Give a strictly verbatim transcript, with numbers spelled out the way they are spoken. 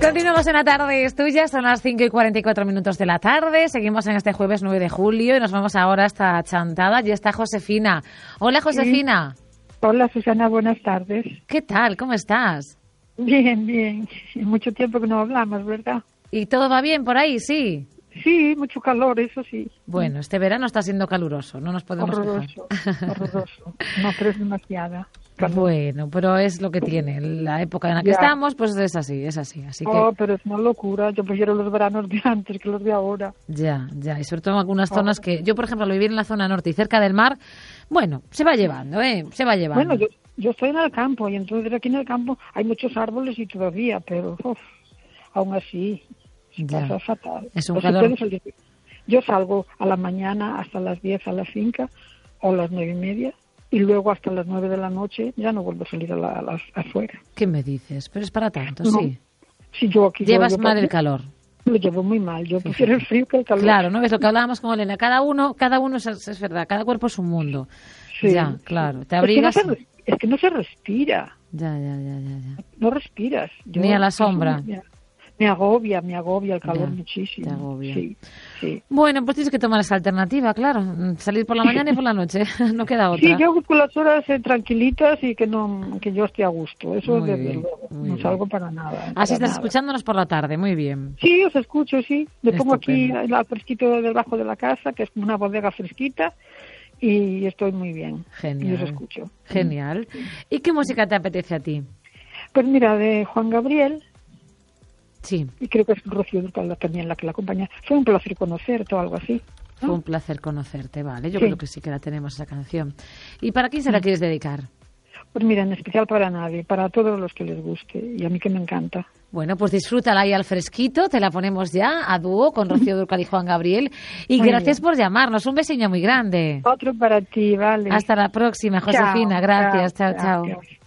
Continuamos en la tarde, es tuya, son las cinco y cuarenta y cuatro minutos de la tarde, seguimos en este jueves nueve de julio y nos vamos ahora hasta Chantada, y está Josefina. Hola, Josefina. Sí. Hola, Susana, buenas tardes. ¿Qué tal? ¿Cómo estás? Bien, bien. Mucho tiempo que no hablamos, ¿verdad? ¿Y todo va bien por ahí? Sí. Sí, mucho calor, eso sí. Bueno, este verano está siendo caluroso, no nos podemos horroroso, quejar. Horroroso, no, pero es demasiada. Calor. Bueno, pero es lo que tiene. La época en la que Ya. estamos, pues es así, es así. Así que Oh, pero es una locura. Yo prefiero los veranos de antes que los de ahora. ya, ya. Y sobre todo en algunas Oh. zonas que... Yo, por ejemplo, al vivir en la zona norte y cerca del mar, bueno, se va llevando, ¿eh? Se va llevando. Bueno, yo, yo estoy en el campo y entonces aquí en el campo hay muchos árboles y todavía, pero uf, aún así se Ya. pasa fatal. Es un No se calor. puede salir. Yo salgo a la mañana hasta las diez a la finca o a las nueve y media y luego hasta las nueve de la noche ya no vuelvo a salir a la, a las afuera. ¿Qué me dices? Pero es para tanto, No. sí. Si yo aquí Llevas yo, yo, mal yo, el calor. Lo llevo muy mal. Yo prefiero el frío que el calor. Claro, ¿no ves lo que hablábamos con Elena? Cada uno, cada uno es, es verdad, cada cuerpo es un mundo. Sí, ya, sí. claro. Te Es que, no abrigas. se, res- es que no se respira. Ya, ya, ya, ya, ya. No respiras. Yo- Ni a la sombra. Me, me agobia, me agobia el calor Ya, muchísimo. te agobia. Sí, sí. Bueno, pues tienes que tomar esa alternativa, claro. Salir por la mañana y por la noche. No queda otra. Sí, yo busco las horas eh, tranquilitas y que no que yo esté a gusto. Eso Muy desde bien, luego. muy No bien. salgo para nada. Así para estás nada. escuchándonos por la tarde, muy bien. Sí, os escucho, sí. Me pongo aquí Estupendo. al fresquito debajo de la casa, que es como una bodega fresquita, y estoy muy bien. Genial. Y os escucho. Genial. ¿Y qué música te apetece a ti? Pues mira, de Juan Gabriel, Sí, y creo que es Rocío Dúrcal también la que la acompaña. Fue un placer conocerte o algo así. fue ¿no? un placer conocerte, vale. Yo Sí. creo que sí que la tenemos esa canción. ¿Y para quién se la quieres dedicar? Pues mira, en especial para nadie, para todos los que les guste, y a mí que me encanta. Bueno, pues disfrútala ahí al fresquito, te la ponemos ya a dúo con Rocío Dúrcal y Juan Gabriel. Y Muy gracias bien. por llamarnos, un besiño muy grande. Otro para ti, vale. Hasta la próxima, Josefina. Chao, Gracias, chao, chao. gracias.